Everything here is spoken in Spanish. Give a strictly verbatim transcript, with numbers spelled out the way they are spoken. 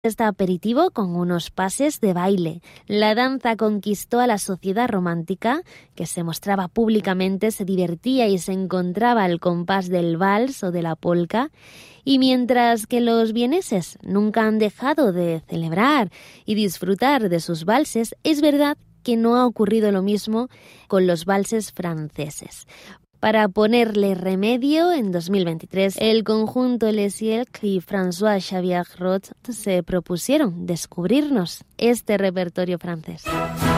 este aperitivo con unos pases de baile. La danza conquistó a la sociedad romántica, que se mostraba públicamente, se divertía y se encontraba al compás del vals o de la polka, y mientras que los vieneses nunca han dejado de celebrar y disfrutar de sus valses, es verdad que no ha ocurrido lo mismo con los valses franceses. Para ponerle remedio, en dos mil veintitrés, el conjunto Le Siècle y François Xavier Roth se propusieron descubrirnos este repertorio francés.